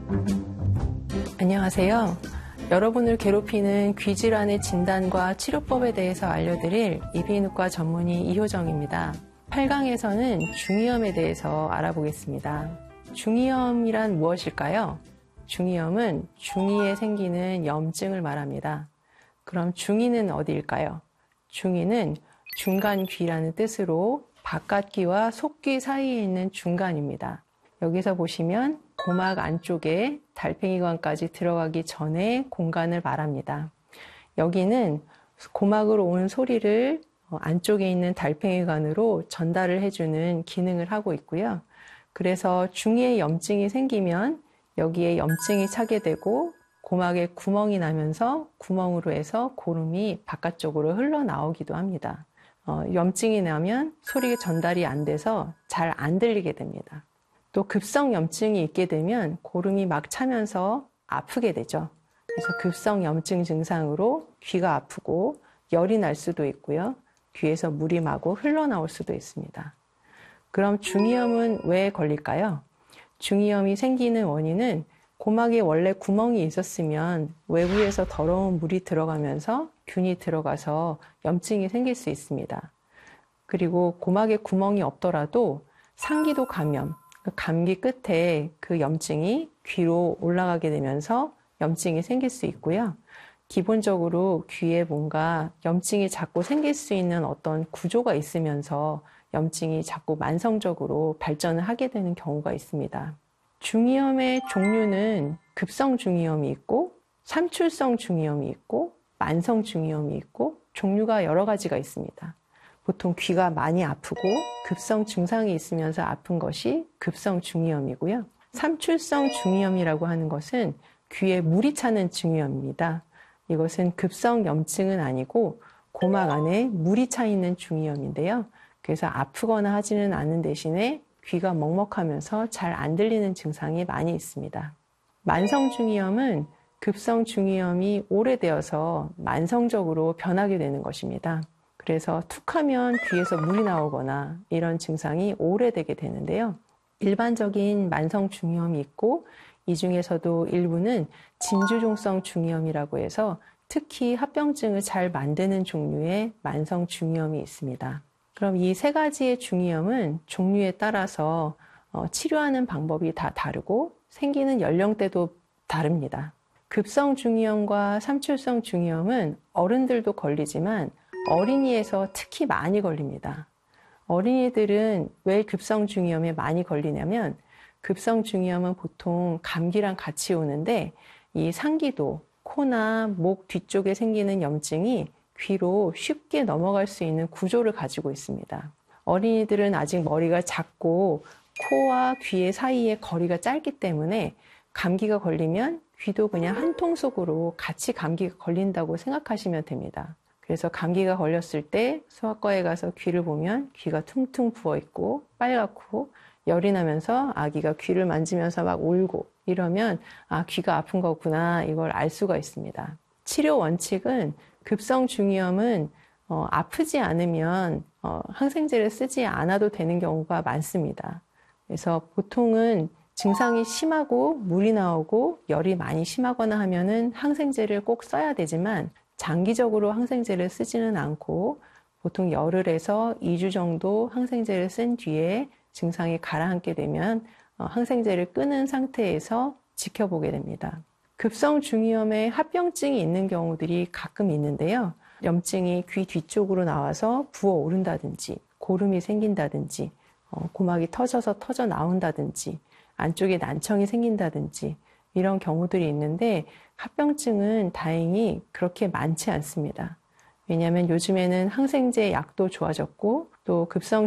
안녕하세요. 여러분을 괴롭히는 귀질환의 진단과 치료법에 대해서 알려드릴 이비인후과 전문의 이효정입니다. 8강에서는 중이염에 대해서 알아보겠습니다. 중이염이란 무엇일까요? 중이염은 중이에 생기는 염증을 말합니다. 그럼 중이는 어디일까요? 중이는 중간귀라는 뜻으로 바깥귀와 속귀 사이에 있는 중간입니다. 여기서 보시면 고막 안쪽에 달팽이관까지 들어가기 전에 공간을 말합니다. 여기는 고막으로 온 소리를 안쪽에 있는 달팽이관으로 전달을 해주는 기능을 하고 있고요. 그래서 중이에 염증이 생기면 여기에 염증이 차게 되고 고막에 구멍이 나면서 구멍으로 해서 고름이 바깥쪽으로 흘러나오기도 합니다. 염증이 나면 소리가 전달이 안 돼서 잘 안 들리게 됩니다. 또 급성 염증이 있게 되면 고름이 막 차면서 아프게 되죠. 그래서 급성 염증 증상으로 귀가 아프고 열이 날 수도 있고요. 귀에서 물이 마구 흘러나올 수도 있습니다. 그럼 중이염은 왜 걸릴까요? 중이염이 생기는 원인은 고막에 원래 구멍이 있었으면 외부에서 더러운 물이 들어가면서 균이 들어가서 염증이 생길 수 있습니다. 그리고 고막에 구멍이 없더라도 상기도 감염, 감기 끝에 그 염증이 귀로 올라가게 되면서 염증이 생길 수 있고요. 기본적으로 귀에 뭔가 염증이 자꾸 생길 수 있는 어떤 구조가 있으면서 염증이 자꾸 만성적으로 발전을 하게 되는 경우가 있습니다. 중이염의 종류는 급성 중이염이 있고 삼출성 중이염이 있고 만성 중이염이 있고 종류가 여러 가지가 있습니다. 보통 귀가 많이 아프고 급성 증상이 있으면서 아픈 것이 급성 중이염이고요. 삼출성 중이염이라고 하는 것은 귀에 물이 차는 중이염입니다. 이것은 급성 염증은 아니고 고막 안에 물이 차 있는 중이염인데요. 그래서 아프거나 하지는 않은 대신에 귀가 먹먹하면서 잘 안 들리는 증상이 많이 있습니다. 만성 중이염은 급성 중이염이 오래되어서 만성적으로 변하게 되는 것입니다. 그래서 툭하면 귀에서 물이 나오거나 이런 증상이 오래되게 되는데요. 일반적인 만성 중이염이 있고 이 중에서도 일부는 진주종성 중이염이라고 해서 특히 합병증을 잘 만드는 종류의 만성 중이염이 있습니다. 그럼 이 세 가지의 중이염은 종류에 따라서 치료하는 방법이 다 다르고 생기는 연령대도 다릅니다. 급성 중이염과 삼출성 중이염은 어른들도 걸리지만 어린이에서 특히 많이 걸립니다. 어린이들은 왜 급성 중이염에 많이 걸리냐면 급성 중이염은 보통 감기랑 같이 오는데 이 상기도, 코나 목 뒤쪽에 생기는 염증이 귀로 쉽게 넘어갈 수 있는 구조를 가지고 있습니다. 어린이들은 아직 머리가 작고 코와 귀의 사이에 거리가 짧기 때문에 감기가 걸리면 귀도 그냥 한 통 속으로 같이 감기가 걸린다고 생각하시면 됩니다. 그래서 감기가 걸렸을 때 소아과에 가서 귀를 보면 귀가 퉁퉁 부어있고 빨갛고 열이 나면서 아기가 귀를 만지면서 막 울고 이러면 귀가 아픈 거구나 이걸 알 수가 있습니다. 치료 원칙은 급성 중이염은 아프지 않으면 항생제를 쓰지 않아도 되는 경우가 많습니다. 그래서 보통은 증상이 심하고 물이 나오고 열이 많이 심하거나 하면은 항생제를 꼭 써야 되지만 장기적으로 항생제를 쓰지는 않고 보통 열흘에서 2주 정도 항생제를 쓴 뒤에 증상이 가라앉게 되면 항생제를 끊은 상태에서 지켜보게 됩니다. 급성 중이염에 합병증이 있는 경우들이 가끔 있는데요. 염증이 귀 뒤쪽으로 나와서 부어오른다든지 고름이 생긴다든지 고막이 터져서 터져 나온다든지 안쪽에 난청이 생긴다든지 이런 경우들이 있는데 합병증은 다행히 그렇게 많지 않습니다. 왜냐하면 요즘에는 항생제 약도 좋아졌고 또 급성